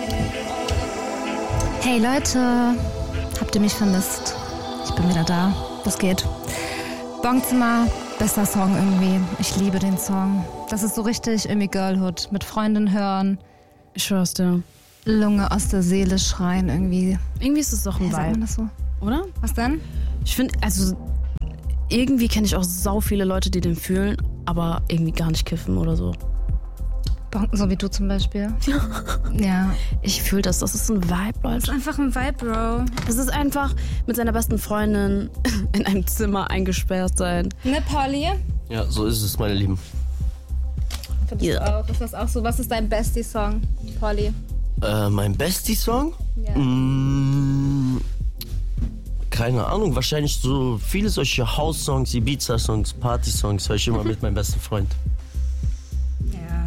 Hey Leute, habt ihr mich vermisst? Ich bin wieder da. Was geht? Bongzimmer, bester Song irgendwie. Ich liebe den Song. Das ist so richtig irgendwie Girlhood. Mit Freundin hören. Ich schwör's dir. Lunge aus der Seele schreien irgendwie. Irgendwie ist es doch ein Sagt Vibe, man das so? oder? Was denn? Ich finde, also irgendwie kenne ich auch sau viele Leute, die den fühlen, aber irgendwie gar nicht kiffen oder so. So wie du zum Beispiel. Ja. Ich fühle das. Das ist ein Vibe, Das ist Leute. einfach ein Vibe, Bro. Das ist einfach mit seiner besten Freundin in einem Zimmer eingesperrt sein. Ne, Polly? Ja, so ist es, meine Lieben. Findest du auch? Ist das auch so? Was ist dein Bestie-Song, Polly? Mein Bestie-Song? Ja. Keine Ahnung, wahrscheinlich so viele solche House-Songs, Ibiza-Songs, Party-Songs höre ich immer mit meinem besten Freund. Ja.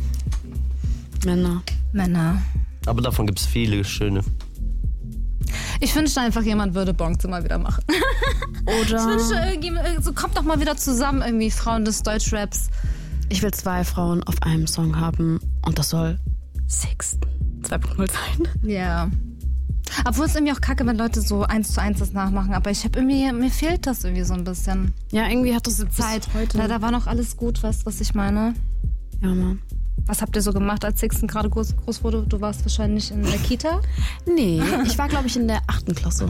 Männer. Aber davon gibt es viele schöne. Ich wünschte einfach, jemand würde Bongzimmer wieder machen. Oder Ich wünschte, irgendwie, so kommt doch mal wieder zusammen, irgendwie Frauen des Deutschraps. ich will 2 Frauen auf einem Song haben und das soll Sixten 2.0 sein. Ja. Obwohl es irgendwie auch kacke, wenn Leute so 1:1 das nachmachen. Aber ich habe irgendwie, mir fehlt das irgendwie so ein bisschen. Ja, irgendwie hat das bis Zeit. heute. Da war noch alles gut, weißt du, was ich meine? Ja, Mann. Was habt ihr so gemacht, als Sixten gerade groß wurde? Du warst wahrscheinlich in der Kita? Nee, ich war, glaube ich, in der 8. Klasse.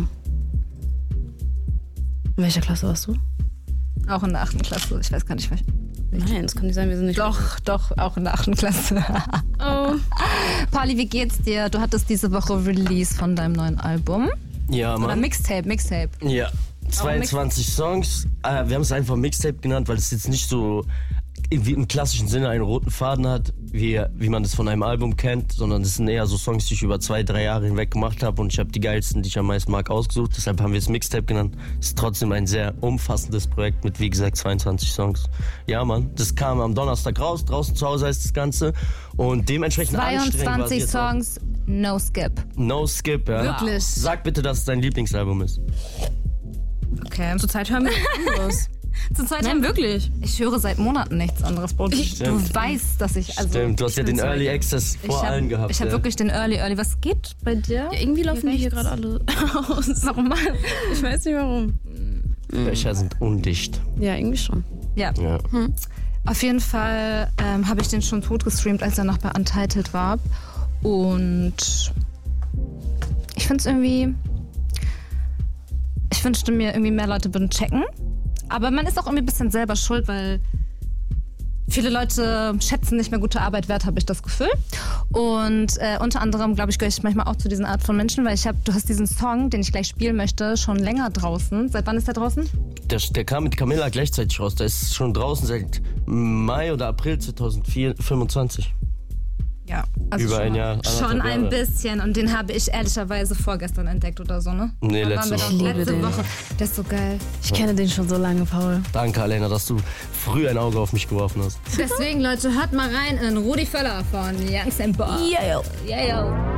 In welcher Klasse warst du? Auch in der 8. Klasse. Ich weiß gar nicht, was. Nein, das kann nicht sein, wir sind nicht... Doch, auch in der 8. Klasse. Oh. Pali, wie geht's dir? Du hattest diese Woche Release von deinem neuen Album. Ja, Oder Mann. Mixtape. Ja, 22 Songs. Wir haben es einfach Mixtape genannt, weil es jetzt nicht so wie im klassischen Sinne einen roten Faden hat, wie man das von einem Album kennt, sondern es sind eher so Songs, die ich über 2-3 Jahre hinweg gemacht habe und ich habe die geilsten, die ich am meisten mag, ausgesucht. Deshalb haben wir es Mixtape genannt. Es ist trotzdem ein sehr umfassendes Projekt mit, wie gesagt, 22 Songs. Ja, Mann, das kam am Donnerstag raus, draußen zu Hause heißt das Ganze und dementsprechend anstrengend war es 22 jetzt auch. Songs, no skip. No Skip, ja. Wirklich? Sag bitte, dass es dein Lieblingsalbum ist. Okay. Zurzeit hören wir nichts anderes. Zurzeit Nein, wirklich. Ich höre seit Monaten nichts anderes, Bro. Du weißt, dass ich... Also, Stimmt, du hast ja den bin Early Access vor allen gehabt. Ich habe ja. wirklich den Early. Was geht bei dir? Ja, irgendwie laufen die hier gerade alle aus. Warum? Ich weiß nicht warum. Becher sind undicht. Ja, irgendwie schon. Ja. Ja. Auf jeden Fall habe ich den schon tot gestreamt, als er noch bei Untitled war. Und ich finde es irgendwie... Ich wünschte mir, irgendwie mehr Leute würden checken. Aber man ist auch irgendwie ein bisschen selber schuld, weil viele Leute schätzen nicht mehr gute Arbeit wert, habe ich das Gefühl. Und unter anderem, glaube ich, gehöre ich manchmal auch zu diesen Art von Menschen, weil du hast diesen Song, den ich gleich spielen möchte, schon länger draußen. Seit wann ist der draußen? Der kam mit Camilla gleichzeitig raus. Der ist schon draußen seit Mai oder April 2025. Ja, also Über schon, ein Jahr, schon anderthalb ein Jahre. bisschen. Und den habe ich ehrlicherweise vorgestern entdeckt oder so, ne? Nee, Wann letzte waren wir Woche. denn? Ich liebe Letzte den. Woche. Der ist so geil. Ich kenne den schon so lange, Paul. Danke, Alena, dass du früh ein Auge auf mich geworfen hast. Deswegen, Leute, hört mal rein in Rudi Völler von Young Simba. Ja, Yeah, yo.